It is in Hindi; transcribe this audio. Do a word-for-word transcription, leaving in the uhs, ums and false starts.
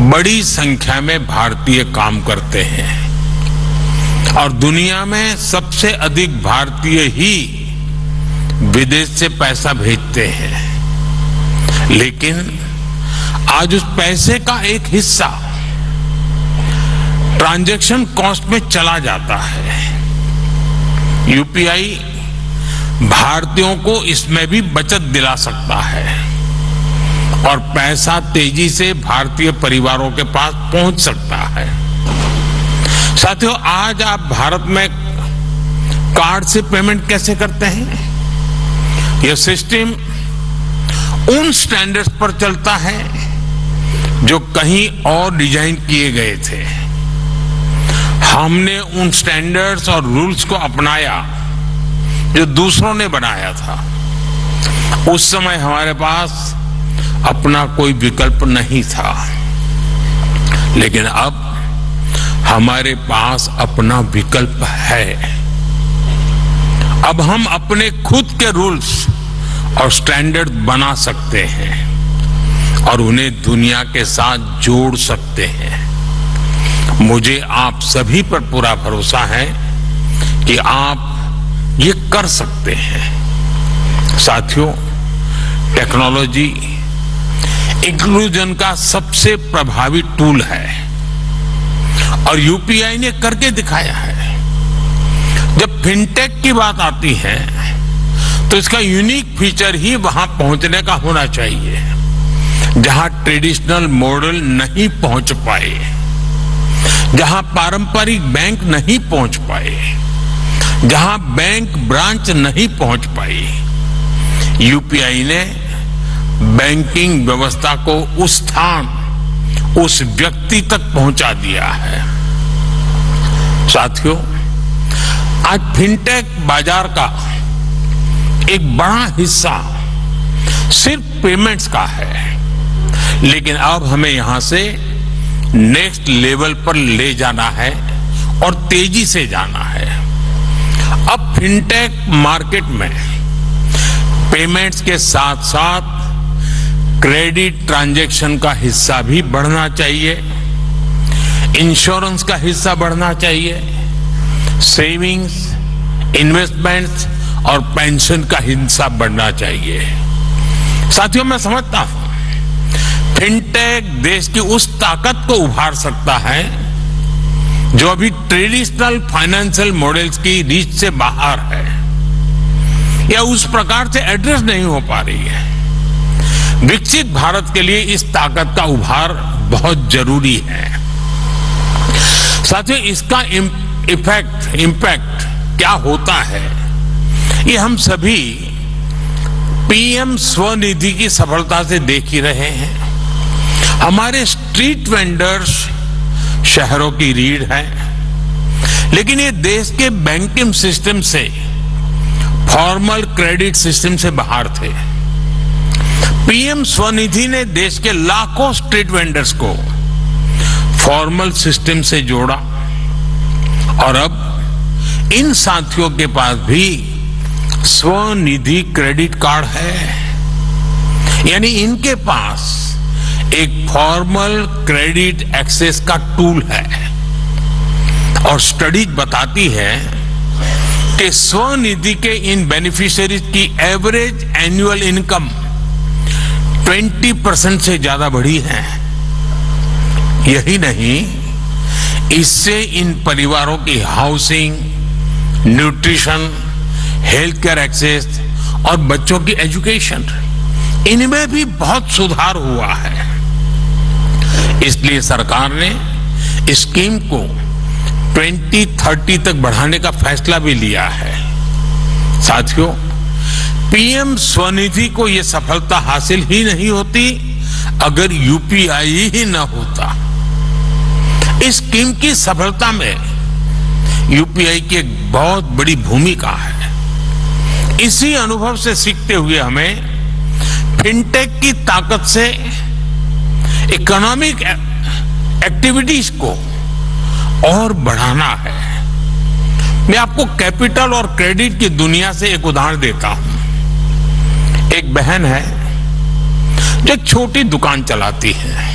बड़ी संख्या में भारतीय काम करते हैं और दुनिया में सबसे अधिक भारतीय ही विदेश से पैसा भेजते हैं। लेकिन आज उस पैसे का एक हिस्सा ट्रांजैक्शन कॉस्ट में चला जाता है। यूपीआई भारतीयों को इसमें भी बचत दिला सकता है और पैसा तेजी से भारतीय परिवारों के पास पहुंच सकता है। साथियों, आज आप भारत में कार्ड से पेमेंट कैसे करते हैं? यह सिस्टम उन स्टैंडर्ड्स पर चलता है जो कहीं और डिजाइन किए गए थे। हमने उन स्टैंडर्ड्स और रूल्स को अपनाया जो दूसरों ने बनाया था। उस समय हमारे पास अपना कोई विकल्प नहीं था, लेकिन अब हमारे पास अपना विकल्प है। अब हम अपने खुद के रूल्स और स्टैंडर्ड बना सकते हैं और उन्हें दुनिया के साथ जोड़ सकते हैं। मुझे आप सभी पर पूरा भरोसा है कि आप ये कर सकते हैं। साथियों, टेक्नोलॉजी इंक्लूजन का सबसे प्रभावी टूल है और यूपीआई ने करके दिखाया है। जब फिनटेक की बात आती है तो इसका यूनिक फीचर ही वहां पहुंचने का होना चाहिए जहां ट्रेडिशनल मॉडल नहीं पहुंच पाए, जहां पारंपरिक बैंक नहीं पहुंच पाए, जहां बैंक ब्रांच नहीं पहुंच पाई। यूपीआई ने बैंकिंग व्यवस्था को उस स्थान, उस व्यक्ति तक पहुंचा दिया है। साथियों, आज फिनटेक बाजार का एक बड़ा हिस्सा सिर्फ पेमेंट्स का है, लेकिन अब हमें यहां से नेक्स्ट लेवल पर ले जाना है और तेजी से जाना है। अब फिनटेक मार्केट में पेमेंट्स के साथ साथ क्रेडिट ट्रांजैक्शन का हिस्सा भी बढ़ना चाहिए, इंश्योरेंस का हिस्सा बढ़ना चाहिए, सेविंग्स, इन्वेस्टमेंट्स और पेंशन का हिस्सा बढ़ना चाहिए। साथियों, मैं समझता हूं फिनटेक देश की उस ताकत को उभार सकता है जो अभी ट्रेडिशनल फाइनेंशियल मॉडल्स की रीच से बाहर है या उस प्रकार से एड्रेस नहीं हो पा रही है। विकसित भारत के लिए इस ताकत का उभार बहुत जरूरी है। साथियों, इसका इफेक्ट इम्पैक्ट क्या होता है, ये हम सभी पीएम स्वनिधि की सफलता से देख ही रहे हैं। हमारे स्ट्रीट वेंडर्स शहरों की रीढ़ है, लेकिन ये देश के बैंकिंग सिस्टम से, फॉर्मल क्रेडिट सिस्टम से बाहर थे। पीएम स्वनिधि ने देश के लाखों स्ट्रीट वेंडर्स को फॉर्मल सिस्टम से जोड़ा और अब इन साथियों के पास भी स्वनिधि क्रेडिट कार्ड है, यानी इनके पास एक फॉर्मल क्रेडिट एक्सेस का टूल है। और स्टडीज बताती है कि स्वनिधि के इन बेनिफिशियरीज की एवरेज एनुअल इनकम बीस परसेंट से ज्यादा बढ़ी है। यही नहीं, इससे इन परिवारों की housing, nutrition, health care access और बच्चों की एजुकेशन, इनमें भी बहुत सुधार हुआ है। इसलिए सरकार ने इस स्कीम को दो हज़ार तीस तक बढ़ाने का फैसला भी लिया है। साथियों, पीएम स्वनिधि को यह सफलता हासिल ही नहीं होती अगर यूपीआई ही न होता। इस स्कीम की सफलता में यूपीआई की एक बहुत बड़ी भूमिका है। इसी अनुभव से सीखते हुए हमें फिनटेक की ताकत से इकोनॉमिक एक्टिविटीज को और बढ़ाना है। मैं आपको कैपिटल और क्रेडिट की दुनिया से एक उदाहरण देता हूं। एक बहन है जो एक छोटी दुकान चलाती है।